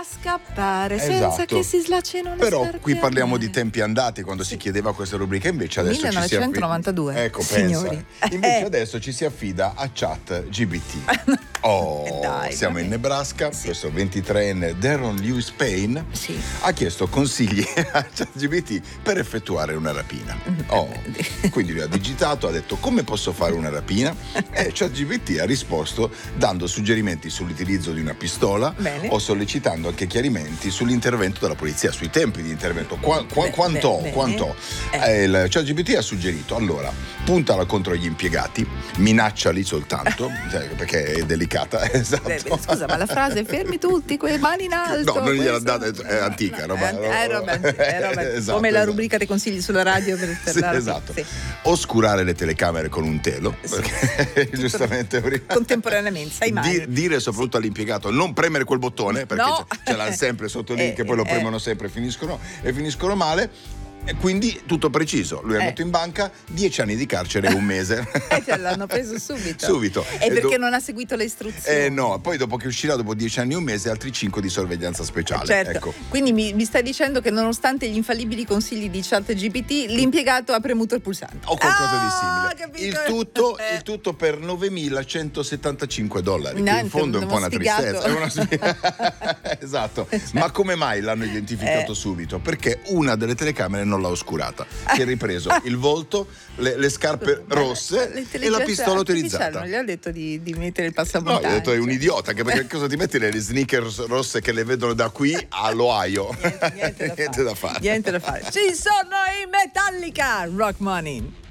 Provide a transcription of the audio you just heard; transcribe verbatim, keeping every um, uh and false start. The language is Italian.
scappare senza Esatto. che si slaccino le Però scarpe qui a parliamo me. di tempi andati, quando Sì. si chiedeva questa rubrica, invece adesso millenovecentonovantadue, ci si affida. Ecco, signori. pensa. Invece Eh. adesso ci si affida a Chat G P T. Oh, Dai, siamo in vabbè. Nebraska, Sì. questo ventitreenne Darren Lewis Payne Sì. ha chiesto consigli a ChatGPT per effettuare una rapina. Oh, quindi lui ha digitato, ha detto come posso fare una rapina e ChatGPT ha risposto dando suggerimenti sull'utilizzo di una pistola. Bene. o sollecitando anche chiarimenti sull'intervento della polizia, sui tempi di intervento. Qua, qua, Beh, quant'ò? beh, quant'ò? bene. Eh, il ChatGPT ha suggerito, allora, puntala contro gli impiegati, minacciali soltanto, cioè, perché è delicata, esatto. Beh, beh, scusa, ma la frase fermi tutti, quelle mani in alto. No, non gliel'ha questo- data, è antica, no, roba- è, è roba, è roba- Esatto, come la esatto. rubrica dei consigli sulla radio per, per Sì, la esatto. sì. Oscurare le telecamere con un telo, Sì. perché giustamente prima- Contemporaneamente, sai mai. Di- dire soprattutto all'impiegato non premere quel bottone, perché No. ce, ce l'hanno sempre sotto lì, Eh, che poi lo eh. premono sempre e finiscono, e finiscono male. E quindi tutto preciso. Lui è Eh. andato in banca, dieci anni di carcere e un mese. Eh, cioè, l'hanno preso subito. Subito. E perché do- non ha seguito le istruzioni. Eh no, poi dopo che uscirà, dopo dieci anni e un mese, altri cinque di sorveglianza speciale. Certo. Ecco. Quindi mi, mi stai dicendo che nonostante gli infallibili consigli di ChatGPT, l'impiegato ha premuto il pulsante. O qualcosa Ah, di simile. capito? Il tutto, Eh. il tutto per novemilacentosettantacinque dollari. Che in Niente, fondo è un po' una uno sfigato. tristezza. È una sfiga- esatto. Ma come mai l'hanno identificato Eh. subito? Perché una delle telecamere non l'ha oscurata. Si è ripreso il volto, le, le scarpe rosse e la pistola utilizzata. Non gli ha detto di, di mettere il No, passamontagna. gli ho detto è un idiota, anche perché cosa ti metti le sneakers rosse che le vedono da qui all'Ohio? Niente, niente da fare. Niente da fare. Niente da fare. Ci sono i Metallica, Rock Money.